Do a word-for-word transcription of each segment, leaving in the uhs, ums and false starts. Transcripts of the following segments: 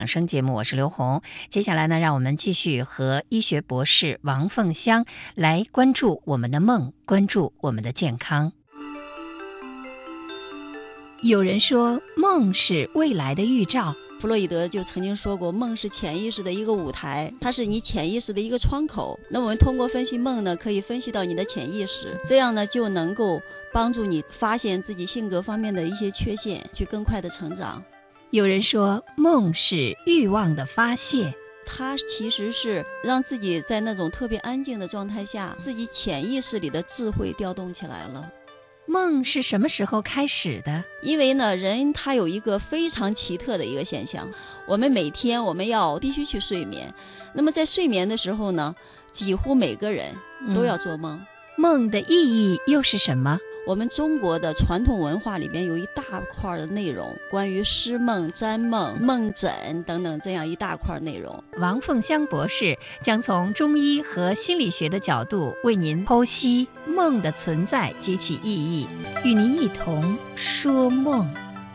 养生节目，我是刘红。接下来呢，让我们继续和医学博士王凤香来关注我们的梦，关注我们的健康。有人说梦是未来的预兆， 弗洛伊德就曾经说过，梦是潜意识的一个舞台，它是你潜意识的一个窗口。那我们通过分析梦呢，可以分析到你的潜意识，这样呢就能够帮助你发现自己性格方面的一些缺陷，去更快的成长。 有人说梦是欲望的发泄， 它其实是让自己在那种特别安静的状态下，自己潜意识里的智慧调动起来了。 梦是什么时候开始的？ 因为呢，人他有一个非常奇特的一个现象，我们每天我们要必须去睡眠，那么在睡眠的时候呢，几乎每个人都要做梦。 嗯、梦的意义又是什么？ 我们中国的传统文化里边有一大块的内容，关于诗梦、占梦、梦诊等等这样一大块内容。 王凤香博士将从中医和心理学的角度为您剖析梦的存在及其意义，与您一同说梦。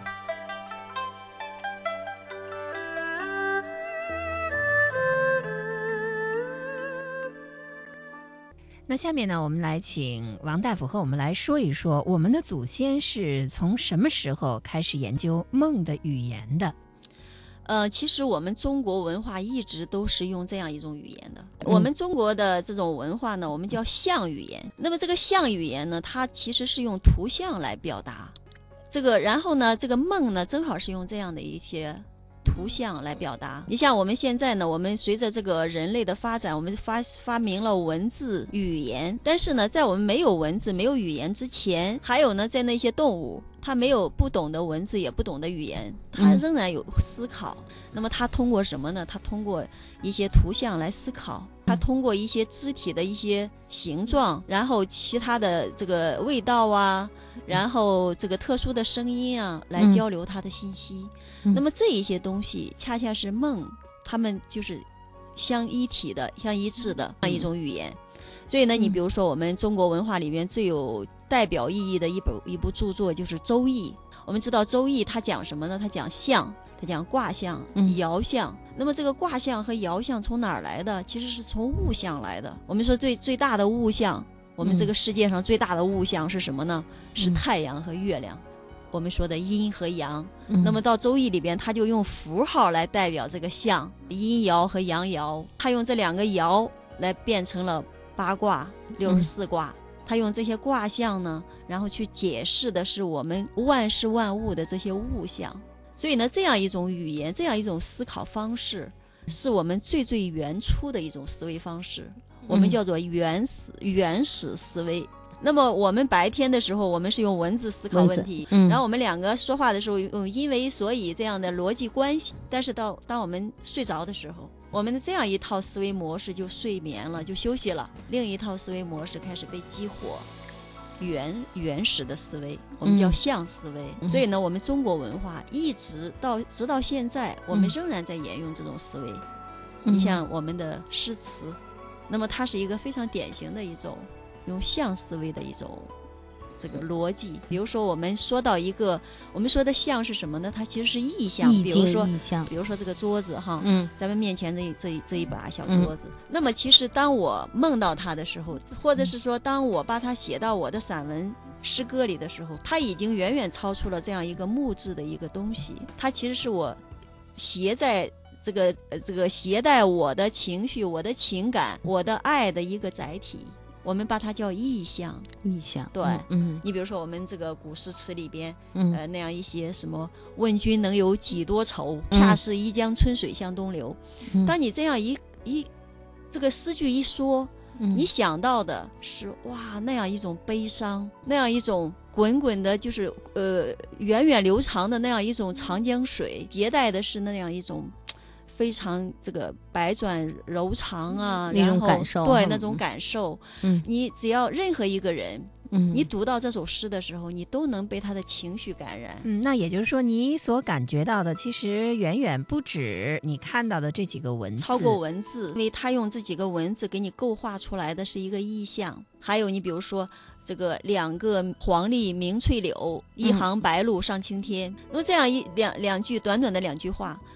那下面呢，我们来请王大夫和我们来说一说，我们的祖先是从什么时候开始研究梦的语言的？ 呃，其实我们中国文化一直都是用这样一种语言的。嗯、我们中国的这种文化呢，我们叫象语言。那么这个象语言呢，它其实是用图像来表达这个，然后呢，这个梦呢，正好是用这样的一些图像来表达。你像我们现在呢，我们随着这个人类的发展，我们发发明了文字语言，但是呢，在我们没有文字没有语言之前，还有呢，在那些动物，它没有不懂得文字也不懂得语言，它仍然有思考、嗯、那么它通过什么呢？它通过一些图像来思考，它通过一些肢体的一些形状，然后其他的这个味道啊，然后这个特殊的声音啊，来交流它的信息、嗯、那么这一些东西恰恰是梦它们就是相一体的相一致的一种语言。所以呢，你比如说我们中国文化里面最有代表意义的一部一部著作就是《周易》。我们知道《周易》它讲什么呢？它讲象，它讲卦象、爻象。那么这个卦象和爻象从哪儿来的？其实是从物象来的。我们说最最大的物象，我们这个世界上最大的物象是什么呢？是太阳和月亮。我们说的阴和阳。那么到《周易》里边，它就用符号来代表这个象，阴爻和阳爻。它用这两个爻来变成了八卦、六十四卦。他用这些卦象呢，然后去解释的是我们万事万物的这些物象。所以呢，这样一种语言，这样一种思考方式，是我们最最原初的一种思维方式，我们叫做原始、嗯、原始思维。那么我们白天的时候，我们是用文字思考问题，嗯、然后我们两个说话的时候用因为所以这样的逻辑关系。但是到当我们睡着的时候，我们的这样一套思维模式就睡眠了，就休息了，另一套思维模式开始被激活，原原始的思维，我们叫象思维、嗯、所以呢，我们中国文化一直到直到现在，我们仍然在沿用这种思维、嗯、你像我们的诗词，那么它是一个非常典型的一种用象思维的一种这个逻辑。比如说我们说到一个，我们说的象是什么呢？它其实是意象。比如说比如说这个桌子哈，嗯，咱们面前这这一这一把小桌子、嗯、那么其实当我梦到它的时候，或者是说当我把它写到我的散文诗歌里的时候，它已经远远超出了这样一个木质的一个东西，它其实是我携在这个呃这个携带我的情绪、我的情感、我的爱的一个载体。我们把它叫意象。 意象， 对， 嗯， 你比如说我们这个古诗词里边，嗯，呃，那样一些什么“问君能有几多愁，嗯、恰似一江春水向东流”嗯。当你这样一一这个诗句一说、嗯，你想到的是哇那样一种悲伤，那样一种滚滚的，就是呃源远流长的那样一种长江水，携带的是那样一种。非常这个百转柔肠啊， 那种感受， 对、嗯、那种感受，嗯，你只要任何一个人， 嗯， 你读到这首诗的时候，你都能被他的情绪感染。 嗯，那也就是说，你所感觉到的，其实远远不止你看到的这几个文字， 超过文字，因为他用这几个文字给你构画出来的是一个意象。还有你比如说这个两个黄鹂鸣翠柳，一行白鹭上青天。那、嗯、么这样一两两句短短的两句话。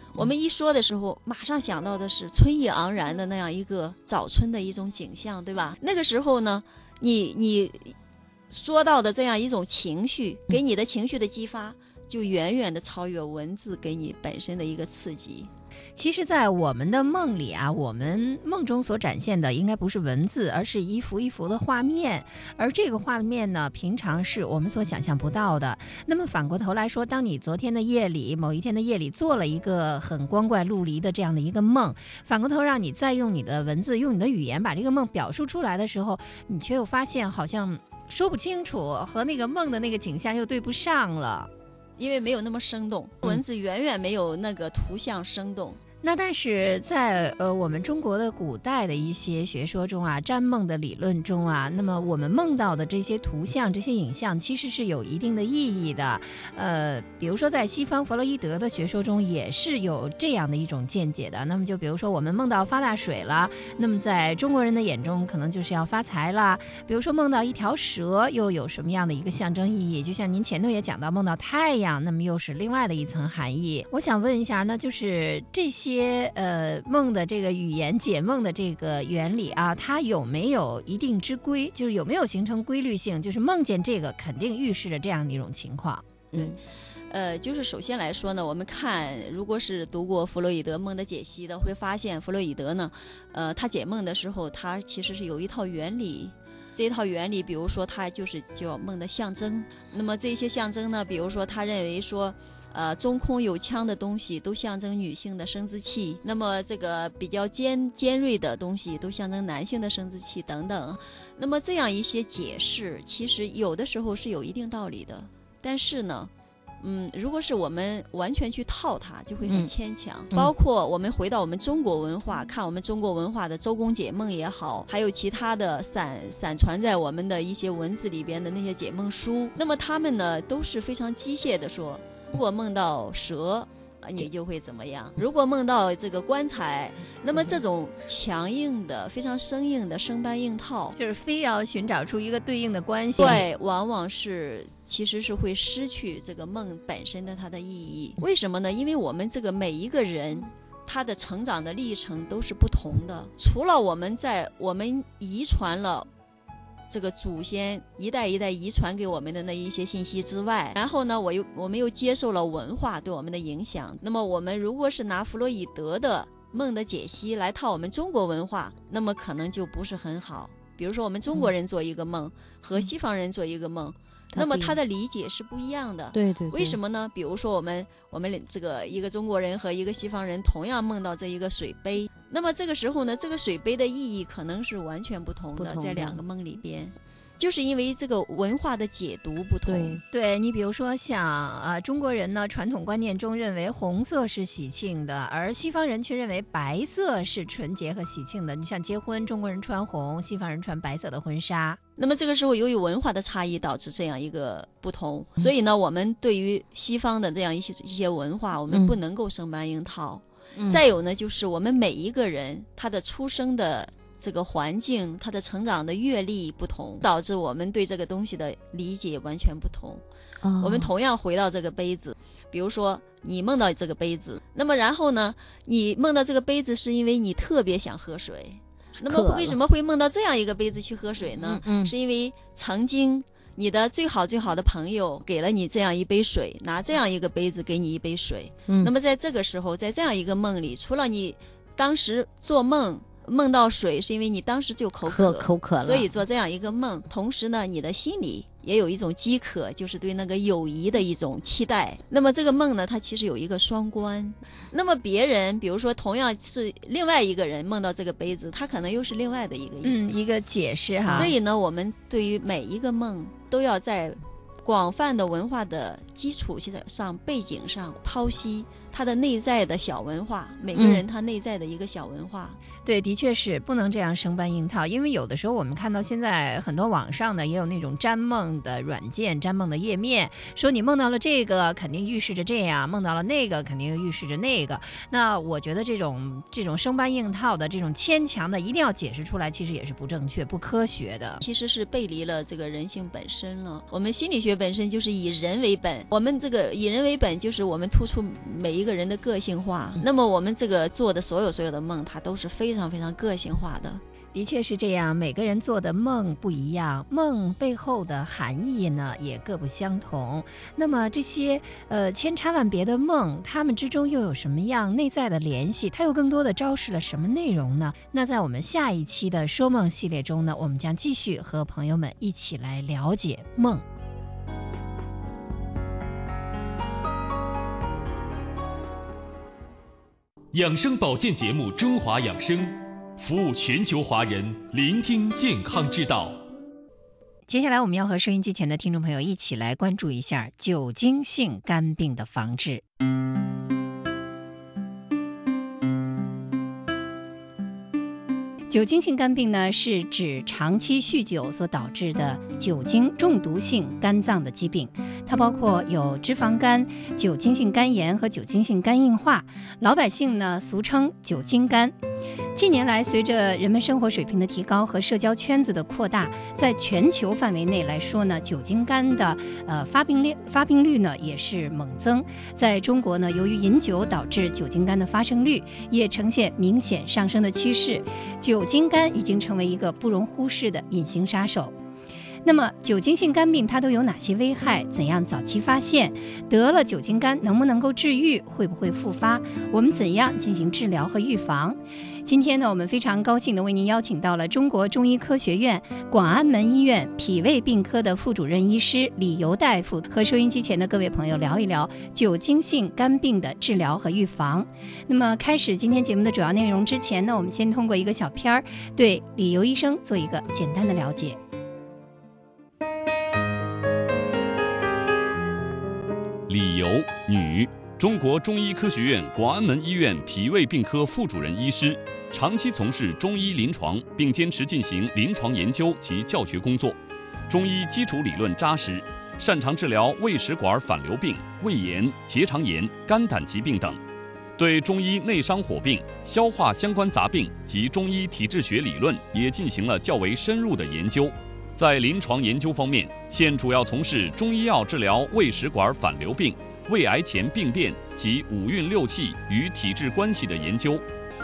我们一说的时候，马上想到的是春意盎然的那样一个早春的一种景象，对吧？那个时候呢，你你说到的这样一种情绪，给你的情绪的激发，就远远的超越文字给你本身的一个刺激。 其实在我们的梦里啊，我们梦中所展现的应该不是文字，而是一幅一幅的画面，而这个画面呢，平常是我们所想象不到的。那么反过头来说，当你昨天的夜里，某一天的夜里做了一个很光怪陆离的这样的一个梦，反过头让你再用你的文字，用你的语言把这个梦表述出来的时候，你却又发现好像说不清楚，和那个梦的那个景象又对不上了， 因为没有那么生动，文字远远没有那个图像生动。 那但是在呃我们中国的古代的一些学说中啊，占梦的理论中啊，那么我们梦到的这些图像、这些影像，其实是有一定的意义的。呃，比如说在西方弗洛伊德的学说中，也是有这样的一种见解的。那么就比如说我们梦到发大水了，那么在中国人的眼中，可能就是要发财啦。比如说梦到一条蛇，又有什么样的一个象征意义？就像您前头也讲到，梦到太阳，那么又是另外的一层含义。我想问一下呢，就是这些。些呃梦的这个语言解梦的这个原理啊，它有没有一定之规？就是有没有形成规律性？就是梦见这个肯定预示着这样的一种情况。 对，呃，就是首先来说呢，我们看如果是读过弗洛伊德梦的解析的，会发现弗洛伊德呢，呃，他解梦的时候，他其实是有一套原理。这套原理，比如说他就是叫梦的象征。那么这些象征呢，比如说他认为说。呃，中空有腔的东西都象征女性的生殖器，那么这个比较尖尖锐的东西都象征男性的生殖器等等。那么这样一些解释，其实有的时候是有一定道理的，但是呢，嗯，如果是我们完全去套它，就会很牵强。嗯、包括我们回到我们中国文化，看我们中国文化的周公解梦也好，还有其他的散散传在我们的一些文字里边的那些解梦书，那么他们呢都是非常机械的说。如果梦到蛇，你就会怎么样？如果梦到这个棺材，那么这种强硬的、非常生硬的生搬硬套， 就是非要寻找出一个对应的关系。 对，往往是其实是会失去这个梦本身的它的意义。为什么呢？因为我们这个每一个人，他的成长的历程都是不同的。除了我们在我们遗传了。这个祖先一代一代遗传给我们的那一些信息之外，然后呢，我又我们又接受了文化对我们的影响。那么我们如果是拿弗洛伊德的梦的解析来套我们中国文化，那么可能就不是很好。比如说我们中国人做一个梦、嗯、和西方人做一个梦、嗯、那么他的理解是不一样的。 对 对, 对。 为什么呢？比如说我们我们这个一个中国人和一个西方人同样梦到这一个水杯，那么这个时候呢，这个水杯的意义可能是完全不同的，不同的在两个梦里边。就是因为这个文化的解读不同。 对，对你比如说像呃中国人呢，传统观念中认为红色是喜庆的，而西方人却认为白色是纯洁和喜庆的。你像结婚，中国人穿红，西方人穿白色的婚纱。 那么这个时候由于文化的差异导致这样一个不同，所以呢，我们对于西方的这样一些一些文化，我们不能够生搬硬套。嗯、再有呢，就是我们每一个人他的出生的这个环境，他的成长的阅历不同，导致我们对这个东西的理解完全不同。哦、我们同样回到这个杯子，比如说你梦到这个杯子，那么然后呢，你梦到这个杯子是因为你特别想喝水，那么为什么会梦到这样一个杯子去喝水呢？嗯嗯、是因为曾经你的最好最好的朋友给了你这样一杯水，拿这样一个杯子给你一杯水。嗯、那么在这个时候，在这样一个梦里，除了你当时做梦梦到水是因为你当时就口渴， 口渴了， 所以做这样一个梦。同时呢，你的心里也有一种饥渴，就是对那个友谊的一种期待。那么这个梦呢，它其实有一个双关。那么别人比如说同样是另外一个人梦到这个杯子，他可能又是另外的一个嗯一个解释哈。 所以呢，我们对于每一个梦都要在广泛的文化的基础上、背景上剖析他的内在的小文化，每个人他内在的一个小文化。 嗯、对，的确是不能这样生搬硬套，因为有的时候我们看到现在很多网上呢也有那种占梦的软件、占梦的页面，说你梦到了这个肯定预示着这样，梦到了那个肯定预示着那个。那我觉得这种这种生搬硬套的这种牵强的一定要解释出来，其实也是不正确、不科学的， 其实是背离了这个人性本身了。我们心理学本身就是以人为本，我们这个以人为本就是我们突出每一一个人的个性化。那么我们这个做的所有所有的梦，它都是非常非常个性化的。 的确是这样，每个人做的梦不一样，梦背后的含义呢也各不相同。那么这些呃千差万别的梦，它们之中又有什么样内在的联系？它又更多的昭示了什么内容呢？那在我们下一期的说梦系列中呢，我们将继续和朋友们一起来了解梦。 养生保健节目《中华养生》，服务全球华人，聆听健康之道。 接下来我们要和收音机前的听众朋友一起来关注一下酒精性肝病的防治。酒精性肝病呢，是指长期酗酒所导致的酒精中毒性肝脏的疾病，它包括有脂肪肝、酒精性肝炎和酒精性肝硬化，老百姓呢俗称酒精肝。近年来，随着人们生活水平的提高和社交圈子的扩大，在全球范围内来说呢，酒精肝的呃发病率发病率呢也是猛增。在中国呢，由于饮酒导致酒精肝的发生率也呈现明显上升的趋势，酒精肝已经成为一个不容忽视的隐形杀手。那么酒精性肝病它都有哪些危害？怎样早期发现？得了酒精肝能不能够治愈？会不会复发？我们怎样进行治疗和预防？今天呢，我们非常高兴地为您邀请到了中国中医科学院广安门医院脾胃病科的副主任医师李游大夫，和收音机前的各位朋友聊一聊酒精性肝病的治疗和预防。那么开始今天节目的主要内容之前呢，我们先通过一个小片儿对李游医生做一个简单的了解。 李游，女，中国中医科学院广安门医院脾胃病科副主任医师，长期从事中医临床，并坚持进行临床研究及教学工作。中医基础理论扎实，擅长治疗胃食管反流病、胃炎、结肠炎、肝胆疾病等，对中医内伤火并、消化相关杂病及中医体质学理论也进行了较为深入的研究。在临床研究方面，现主要从事中医药治疗胃食管反流病、胃癌前病变及五运六气与体质关系的研究。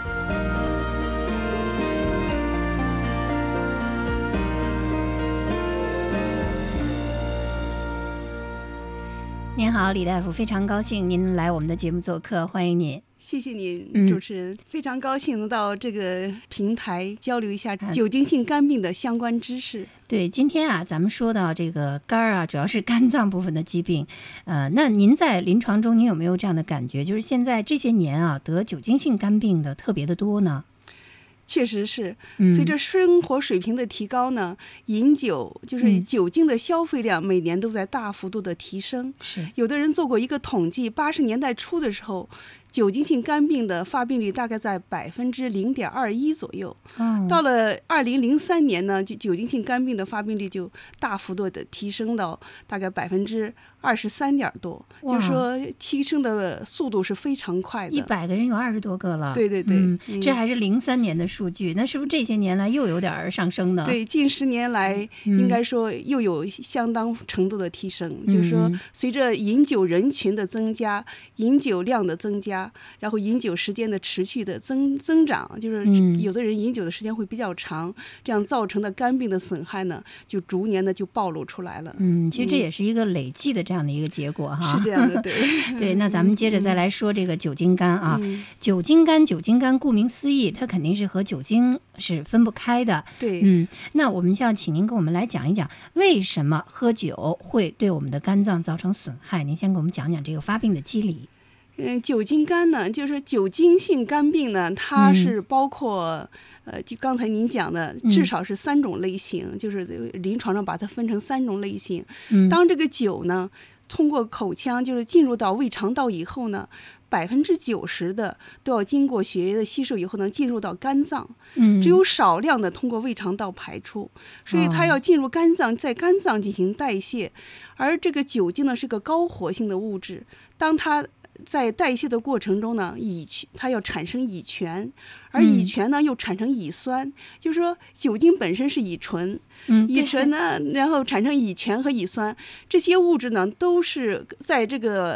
您好，李大夫，非常高兴您来我们的节目做客，欢迎您。 谢谢您， 嗯主持人，非常高兴能到这个平台交流一下酒精性肝病的相关知识。 对，今天啊，咱们说到这个肝儿啊，主要是肝脏部分的疾病。呃，那您在临床中，您有没有这样的感觉？就是现在这些年啊，得酒精性肝病的特别的多呢？ 确实是， 嗯随着生活水平的提高呢，饮酒就是酒精的消费量每年都在大幅度的提升。 是， 有的人做过一个统计，八十年代初的时候，酒精性肝病的发病率大概在百分之零点二一左右。 嗯， 到了二零零三年呢，就酒精性肝病的发病率就大幅度的提升到大概百分之二十三点多， 哇就是说提升的速度是非常快的。 一百个人有二十多个了。 对对对， 嗯， 嗯这还是零三年的数据，那是不是这些年来又有点儿上升呢？ 对，近十年来嗯应该说又有相当程度的提升， 嗯就是说随着饮酒人群的增加，饮酒量的增加，然后饮酒时间的持续的增增长，就是嗯有的人饮酒的时间会比较长，这样造成的肝病的损害呢，就逐年的就暴露出来了。 嗯，其实这也是一个累计的这样的一个结果哈。 是这样的，对。 对，那咱们接着再来说这个酒精肝啊。 嗯酒精肝，酒精肝顾名思义，它肯定是和酒精是分不开的。 对， 嗯，那我们想请您跟我们来讲一讲，为什么喝酒会对我们的肝脏造成损害？您先给我们讲讲这个发病的机理。 嗯，酒精肝呢，就是酒精性肝病呢，它是包括、嗯、呃，就刚才您讲的，至少是三种类型，嗯、就是临床上把它分成三种类型。 嗯， 当这个酒呢，通过口腔就是进入到胃肠道以后呢，百分之九十的都要经过血液的吸收以后呢，进入到肝脏， 嗯， 只有少量的通过胃肠道排出，所以它要进入肝脏，在肝脏进行代谢。而这个酒精呢是个高活性的物质，当它在代谢的过程中呢，乙醛它要产生乙醛，而乙醛呢又产生乙酸，就是说酒精本身是乙醇， 嗯， 乙醇呢，然后产生乙醛和乙酸，这些物质呢都是在这个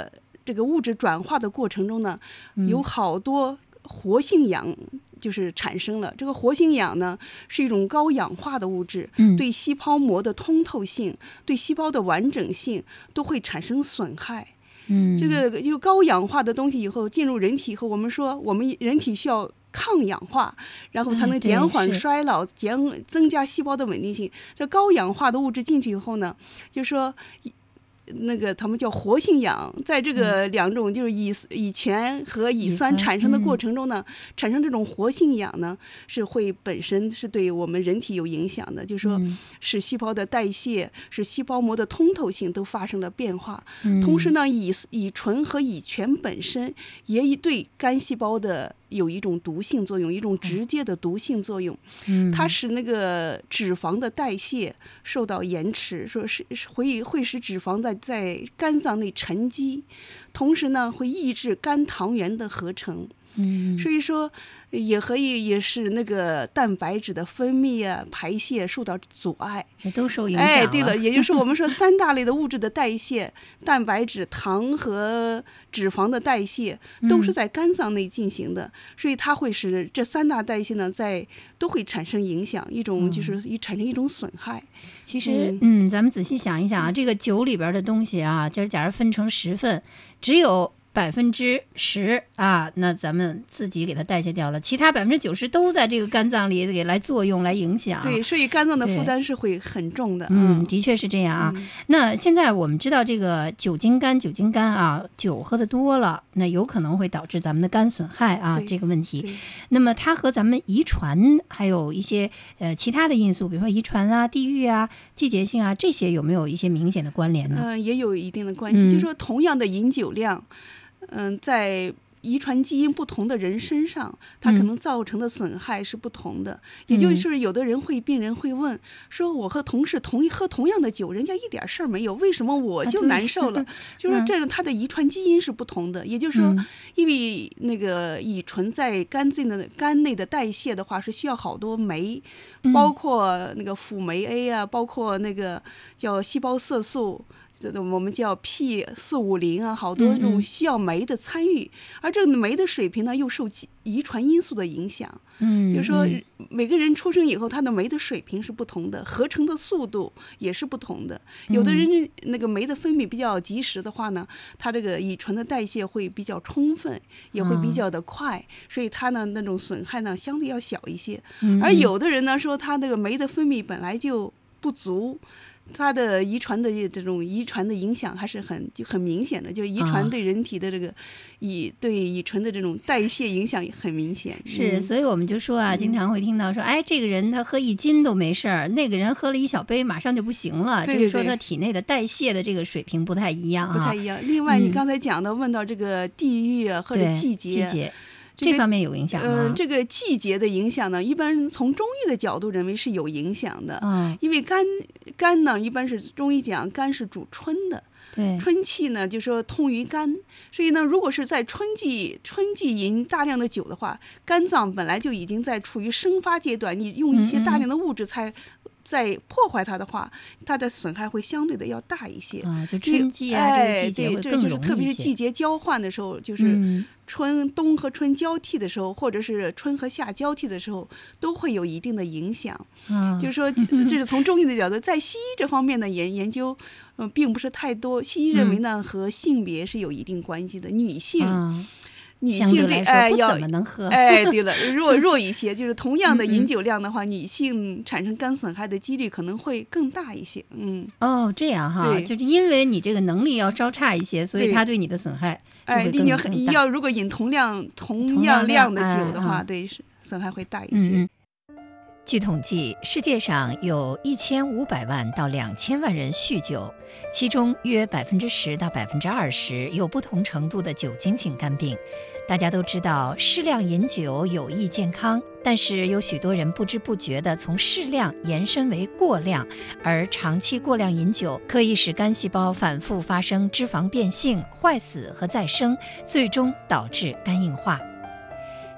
这个物质转化的过程中呢，有好多活性氧就是产生了。这个活性氧呢是一种高氧化的物质， 嗯、 对细胞膜的通透性、对细胞的完整性都会产生损害。 嗯， 这个就高氧化的东西以后进入人体以后，我们说我们人体需要抗氧化，然后才能减缓衰老，减增加细胞的稳定性。这高氧化的物质进去以后呢，就说那个他们叫活性氧，在这个两种就是乙乙醛和乙酸产生的过程中呢，嗯、产生这种活性氧呢，是会本身是对我们人体有影响的，就是说使细胞的代谢、使细胞膜的通透性都发生了变化。嗯、同时呢，乙乙醇和乙醛本身也对肝细胞的有一种毒性作用，一种直接的毒性作用。嗯、它使那个脂肪的代谢受到延迟，说是会会使脂肪在在肝脏内沉积，同时呢会抑制肝糖原的合成。嗯，所以说也可以也是那个蛋白质的分泌啊、排泄受到阻碍， 这都受影响了。 哎，对了，也就是我们说三大类的物质的代谢，蛋白质、糖和脂肪的代谢都是在肝脏内进行的，嗯、所以它会使这三大代谢呢在都会产生影响，一种就是一产生一种损害。 其实，嗯，嗯咱们仔细想一想啊，这个酒里边的东西啊，就是假如分成十份，只有百分之十啊，那咱们自己给它代谢掉了，其他百分之九十都在这个肝脏里给来作用来影响。 对，所以肝脏的负担是会很重的。 嗯，的确是这样啊。嗯、那现在我们知道这个酒精肝，酒精肝啊，酒喝的多了，那有可能会导致咱们的肝损害啊这个问题。那么它和咱们遗传还有一些呃其他的因素，比如说遗传啊、地域啊、季节性啊，这些有没有一些明显的关联呢？ 嗯、呃，也有一定的关系。嗯、就说同样的饮酒量。嗯，在遗传基因不同的人身上，它可能造成的损害是不同的。嗯、也就是有的人会，病人会问说：“我和同事同一喝同样的酒，人家一点事儿没有，为什么我就难受了？”啊、就是说，这种它的遗传基因是不同的。嗯、也就是说，因为那个乙醇在肝内的肝内的代谢的话，是需要好多酶，包括那个辅酶 A 啊，包括那个叫细胞色素。我们叫 P 四五零啊，好多这种需要酶的参与，嗯、而这个酶的水平呢，又受遗传因素的影响。嗯，就是说每个人出生以后，他的酶的水平是不同的，合成的速度也是不同的。有的人那个酶的分泌比较及时的话呢，他这个乙醇的代谢会比较充分，也会比较的快，嗯、所以他呢那种损害呢相对要小一些。嗯、而有的人呢说他那个酶的分泌本来就不足。它的遗传的这种遗传的影响还是很就很明显的，就是遗传对人体的这个乙、啊、对乙醇的这种代谢影响很明显。 是，嗯、所以我们就说啊，经常会听到说，哎，这个人他喝一斤都没事儿，那个人喝了一小杯马上就不行了， 对对对， 就是说他体内的代谢的这个水平不太一样啊， 不太一样。另外，你刚才讲的、嗯、问到这个地域啊或者季节。 季节这方面有影响吗？ 呃，这个季节的影响呢，一般从中医的角度认为是有影响的。 嗯， 因为肝肝呢，一般是中医讲肝是主春的。 对， 春气呢就说通于肝，所以呢，如果是在春季春季饮大量的酒的话，肝脏本来就已经在处于生发阶段，你用一些大量的物质才。嗯嗯在破坏它的话，它的损害会相对的要大一些。 啊，就春季啊， 哎、 这个季节会更容易一些。对，就是特别是季节交换的时候，就是春、嗯、冬和春交替的时候，或者是春和夏交替的时候，都会有一定的影响。啊、就是说，这是从中医的角度，在西医这方面的研研究，嗯、呃，并不是太多。西医认为呢，嗯、和性别是有一定关系的，女性。 啊女性对哎要怎么能喝？ 哎，对了，弱弱一些，就是同样的饮酒量的话，嗯嗯女性产生肝损害的几率可能会更大一些。嗯， 哦，这样哈，就是因为你这个能力要稍差一些，所以它对你的损害就会更更大。 哎，你要要如果饮同样同样量的酒的话，哎、对损害会大一些。 嗯据统计，世界上有一千五百万到两千万人酗酒，其中约百分之十到百分之二十有不同程度的酒精性肝病。大家都知道，适量饮酒有益健康，但是有许多人不知不觉地从适量延伸为过量，而长期过量饮酒可以使肝细胞反复发生脂肪变性、坏死和再生，最终导致肝硬化。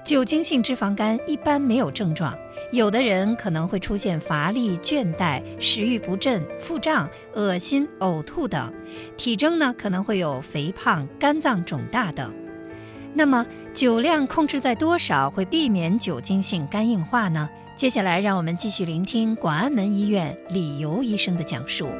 酒精性脂肪肝一般没有症状，有的人可能会出现乏力、倦怠、食欲不振、腹胀、恶心、呕吐等，体征呢可能会有肥胖、肝脏肿大等。那么酒量控制在多少会避免酒精性肝硬化呢？接下来让我们继续聆听广安门医院李游医生的讲述。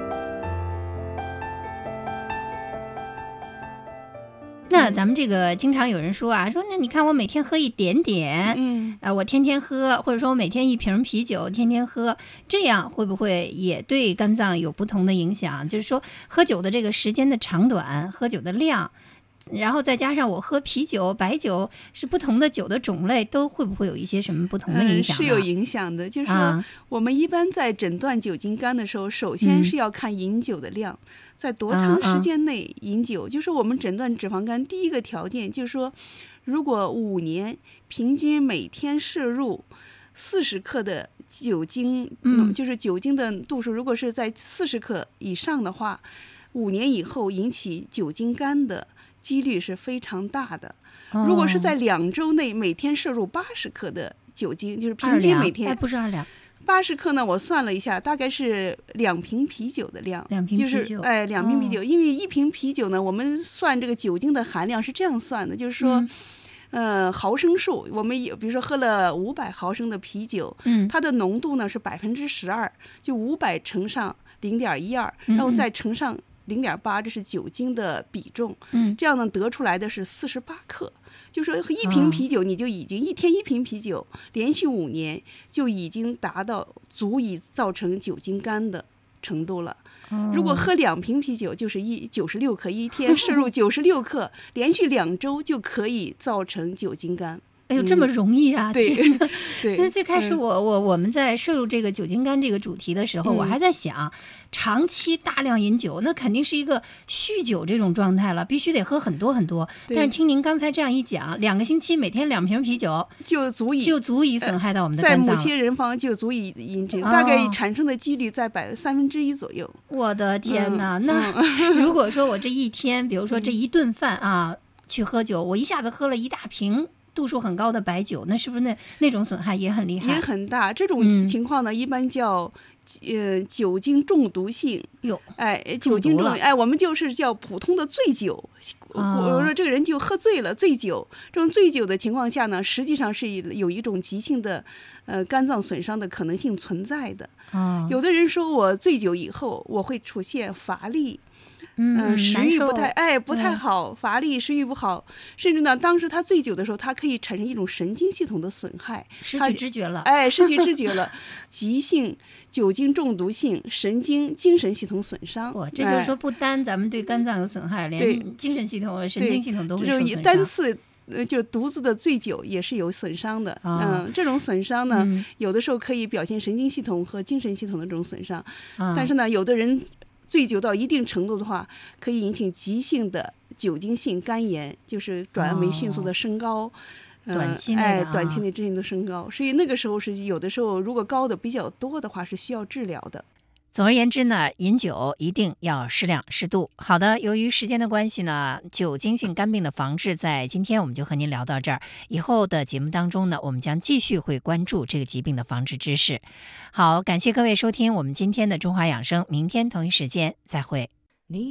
那咱们这个经常有人说啊，说那你看我每天喝一点点， 嗯， 啊、呃，我天天喝，或者说我每天一瓶啤酒，天天喝，这样会不会也对肝脏有不同的影响？就是说喝酒的这个时间的长短，喝酒的量，然后再加上我喝啤酒、白酒是不同的酒的种类，都会不会有一些什么不同的影响呢？ 嗯、是有影响的。就是说， 啊、 我们一般在诊断酒精肝的时候，首先是要看饮酒的量，嗯、在多长时间内饮酒。啊啊就是我们诊断脂肪肝第一个条件，就是说，如果五年平均每天摄入四十克的酒精， 嗯， 就是酒精的度数，如果是在四十克以上的话，五年以后引起酒精肝的几率是非常大的。如果是在两周内每天摄入八十克的酒精，就是平均每天， 哎，不是二两， 八十克呢，我算了一下，大概是两瓶啤酒的量。 两瓶啤酒， 就是哎，两瓶啤酒， 哦、 因为一瓶啤酒呢，我们算这个酒精的含量是这样算的，就是说，嗯、呃，毫升数，我们有，比如说喝了五百毫升的啤酒， 嗯， 它的浓度呢是百分之十二，就五百乘上零点一二，然后再乘上零点八，这是酒精的比重， 嗯， 这样呢得出来的是四十八克。就说一瓶啤酒，你就已经、哦、一天一瓶啤酒，连续五年就已经达到足以造成酒精肝的程度了。哦、如果喝两瓶啤酒，就是一九十六克，一天摄入九十六克，连续两周就可以造成酒精肝。 哎呦，这么容易啊！ 嗯、对，对。 所以最开始我、嗯、我我们在摄入这个酒精肝这个主题的时候，嗯、我还在想，长期大量饮酒，那肯定是一个酗酒这种状态了，必须得喝很多很多。但是听您刚才这样一讲，两个星期每天两瓶啤酒就足以就足以损害到我们的肝脏了。 在某些人方就足以引这个，大概产生的几率在百三分之一左右。 我的天哪！ 嗯、 那如果说我这一天，比如说这一顿饭啊，去喝酒，我一下子喝了一大瓶度数很高的白酒，那是不是那那种损害也很厉害？ 也很大。这种情况呢，嗯、一般叫呃酒精中毒性。 哟， 哎，酒精中毒，哎，我们就是叫普通的醉酒。我说这个人就喝醉了，醉酒。这种醉酒的情况下呢，实际上是有一种急性的呃肝脏损伤的可能性存在的。 哦、 有的人说我醉酒以后我会出现乏力。 嗯、 呃，食欲不太哎不太好，嗯、乏力，食欲不好，甚至呢，当时他醉酒的时候，他可以产生一种神经系统的损害， 失去知觉了， 哎，失去知觉了，急性酒精中毒性神经精神系统损伤。 哇，这就是说，不单咱们对肝脏有损害，哎、连精神系统、神经系统都会受损伤。 单次呃，就独自的醉酒也是有损伤的。 哦、 嗯，这种损伤呢， 嗯、 有的时候可以表现神经系统和精神系统的这种损伤， 哦、 但是呢，有的人醉酒到一定程度的话，可以引起急性的酒精性肝炎，就是转氨酶迅速的升高， 哦呃、短期内的、 哎，短期内之内的升高，所以那个时候是有的时候，如果高的比较多的话，是需要治疗的。 总而言之呢，饮酒一定要适量适度。好的，由于时间的关系呢，酒精性肝病的防治在今天我们就和您聊到这儿。以后的节目当中呢，我们将继续会关注这个疾病的防治知识。好，感谢各位收听我们今天的中华养生，明天同一时间再会。